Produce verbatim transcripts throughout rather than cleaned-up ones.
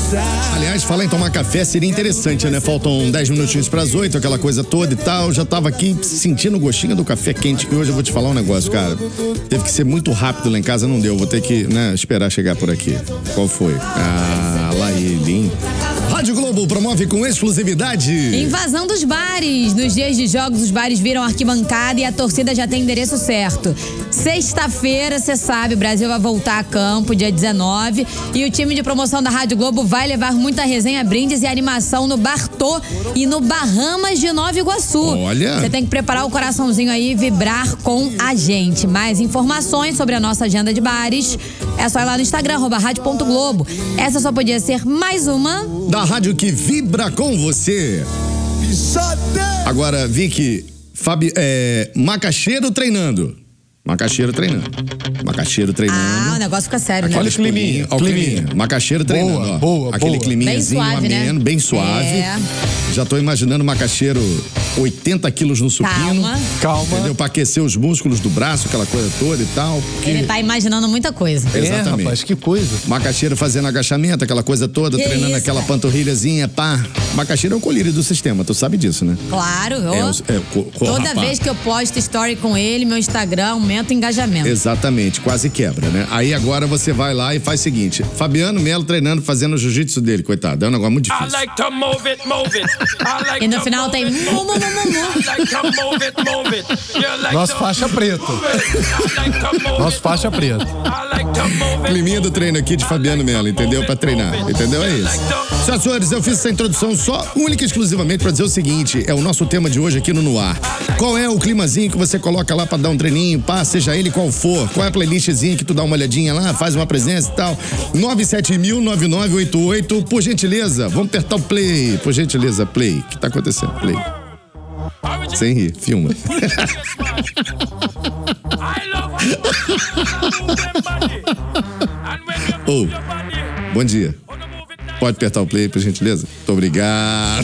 Aliás, falar em tomar café seria interessante, né? Faltam dez minutinhos para as oito, aquela coisa toda e tal. Já tava aqui sentindo o gostinho do café quente, que hoje eu vou te falar um negócio, cara. Teve que ser muito rápido lá em casa, não deu. Vou ter que, né, esperar chegar por aqui. Qual foi? Ah, lá ele, hein? Rádio Globo promove com exclusividade invasão dos bares. Nos dias de jogos, os bares viram arquibancada e a torcida já tem endereço certo. Sexta-feira, você sabe, o Brasil vai voltar a campo, dia dezenove. E o time de promoção da Rádio Globo vai levar muita resenha, brindes e animação no Bartô e no Bahamas de Nova Iguaçu. Olha! Você tem que preparar o coraçãozinho aí e vibrar com a gente. Mais informações sobre a nossa agenda de bares é só ir lá no Instagram, arroba rádio ponto globo. Essa só podia ser mais uma da rádio que vibra com você. Agora, Vicky, Fabi, é, Macaxeiro treinando. Macaxeiro treinando. Macaxeiro treinando. Ah, o negócio fica sério, Aquele né? Olha o climinha. Olha o climinha. Macaxeiro treinando, boa, ó. Boa, Aquele boa. climinhazinho Bem suave, ameno, né? bem suave. É. Já tô imaginando Macaxeiro oitenta quilos no supino. Calma. Calma. Entendeu? Pra aquecer os músculos do braço, aquela coisa toda e tal. Que... Ele tá imaginando muita coisa. É, Exatamente. rapaz, que coisa. Macaxeiro fazendo agachamento, aquela coisa toda, Que treinando isso, aquela cara? panturrilhazinha, pá. Macaxeiro é o colírio do sistema, tu sabe disso, né? Claro, eu, É, o- é, co- co- toda rapaz. vez que eu posto story com ele, meu Instagram aumenta o engajamento. Exatamente, quase quebra, né? Aí agora você vai lá e faz o seguinte: Fabiano Melo treinando, fazendo o jiu-jitsu dele, coitado. É um negócio muito difícil. E no final tem mu, mu, mu, mu, mu. Nosso faixa preta. Nosso faixa preta. Climinha do treino aqui de Fabiano Melo, entendeu? Pra treinar, entendeu? É isso. Senhoras e senhores, eu fiz essa introdução só, única e exclusivamente pra dizer o seguinte: é o nosso tema de hoje aqui no No Ar. Qual é o climazinho que você coloca lá pra dar um treininho, pá, seja ele qual for? Qual é a playlistzinha que tu dá uma olhadinha lá, faz uma presença e tal? nove sete mil, nove nove oito oito, por gentileza, vamos apertar o play, por gentileza, play. O que tá acontecendo? Play. Sem rir, filma. Ô, bom dia. Pode apertar o play, por gentileza? Muito obrigado.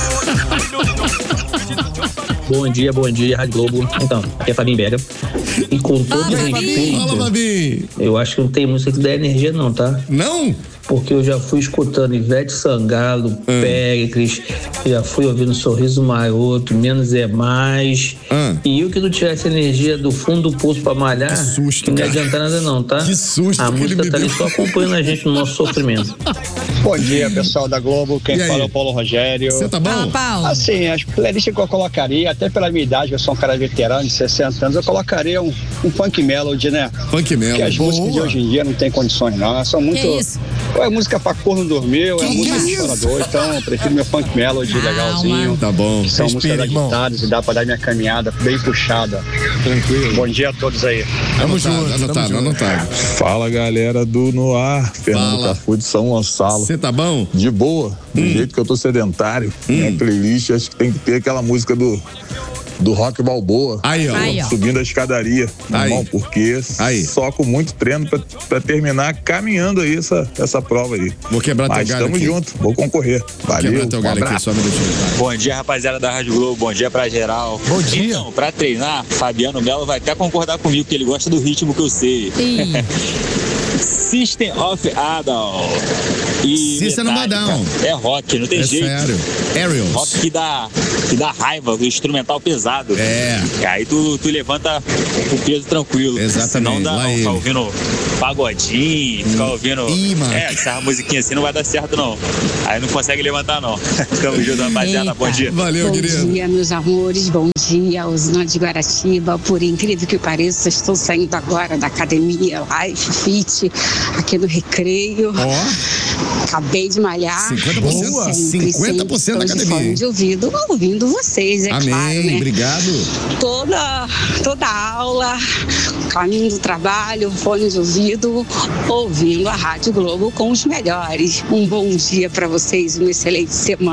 Bom dia, bom dia, Rádio Globo. Então, aqui é Fabinho Bega. E com todo Fala, respeito, Fala, Babi. eu acho que não tem música que dá energia não, tá? Não? Porque eu já fui escutando Ivete Sangalo, Hum. Péricles, já fui ouvindo Sorriso Maroto, Menos é Mais. Hum. E eu que não tivesse energia do fundo do poço pra malhar, Que susto, não me cara. adianta nada não, tá? Que susto A que ele música me tá ali deu. só acompanhando a gente no nosso sofrimento. Bom dia, pessoal da Globo. Quem E aí? fala é o Paulo Rogério. Você tá Fala, bom? Paulo. Assim, as playlists que eu colocaria, até pela minha idade, eu sou um cara veterano de sessenta anos, eu colocaria um, um funk melody, né? Funk Melo. Porque as músicas de hoje em dia não tem condições, não. Elas são muito. Que isso? Ou é música pra corno dormir, ou é Que música de isso? chorador. Então, eu prefiro meu funk melody Calma. legalzinho. Tá bom. Que são Respira, músicas irmão. agitadas e dá pra dar minha caminhada bem puxada. Tranquilo. Bom dia a todos aí. Tamo Anotado, junto, tamo anotado, junto. anotado. Fala galera do Noar, Fernando Fala. Cafu de São Gonçalo. Você tá bom? De boa, do jeito que eu tô sedentário. Minha playlist acho que tem que ter aquela música do, do Rock Balboa. Aí, ó. Aí, ó. Subindo a escadaria, Aí. irmão, porque Aí. só com muito treino pra, pra terminar caminhando aí essa, essa prova aí. Vou quebrar teu Mas galho tamo aqui. junto, vou concorrer. Valeu, Quebrar teu um galho aqui, abraço. só um minutinho. Vai. Bom dia, rapaziada da Rádio Globo. Bom dia pra geral. Bom dia. Então, pra treinar, Fabiano Melo vai até concordar comigo que ele gosta do ritmo que eu sei. Ih. System of a Down. E System of a Metallica Down. É rock, não tem É jeito. sério. Aerials. Rock que dá, que dá raiva, o instrumental pesado. É. E aí tu, tu levanta o peso tranquilo. Exatamente, Senão dá lá não, ele. ficar ouvindo pagodinho, ficar ouvindo. Ih, mano. É, essa musiquinha assim não vai dar certo, não. Aí não consegue levantar, não. Tamo junto, rapaziada. Eita. Bom dia. Valeu, Bom querido. dia, meus amores. Bom dia, usina de Guaratiba. Por incrível que pareça, estou saindo agora da academia Life Fit, aqui no Recreio. Ó, Acabei de malhar. cinquenta por cento, Sempre, cinquenta por cento da sempre academia, fone hein? de ouvido, ouvindo vocês, é amém. claro, né? Obrigado. Toda, toda aula, caminho do trabalho, fone de ouvido, ouvindo a Rádio Globo com os melhores. Um bom dia para vocês, uma excelente semana.